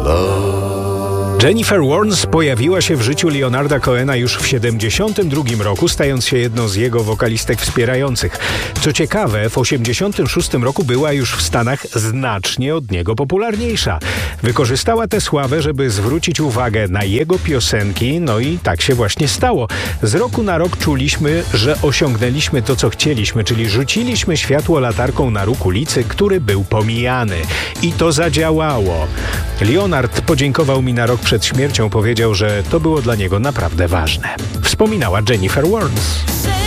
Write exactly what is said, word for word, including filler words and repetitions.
Jennifer Warnes pojawiła się w życiu Leonarda Cohena już w siedemdziesiątym drugim roku, stając się jedną z jego wokalistek wspierających. Co ciekawe, w osiemdziesiątym szóstym roku była już w Stanach znacznie od niego popularniejsza. Wykorzystała tę sławę, żeby zwrócić uwagę na jego piosenki, no i tak się właśnie stało. Z roku na rok czuliśmy, że osiągnęliśmy to, co chcieliśmy, czyli rzuciliśmy światło latarką na róg ulicy, który był pomijany. I to zadziałało. Leonard podziękował mi na rok przed śmiercią, powiedział, że to było dla niego naprawdę ważne. Wspominała Jennifer Warnes.